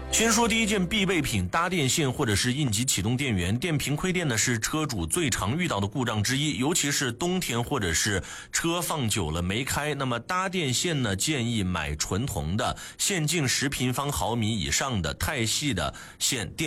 先说第一件必备品，搭电线或者是应急启动电源。电瓶亏电呢是车主最常遇到的故障之一，尤其是冬天或者是车放久了没开，那么搭电线呢建议买纯铜的，线径10平方毫米以上的太细的线。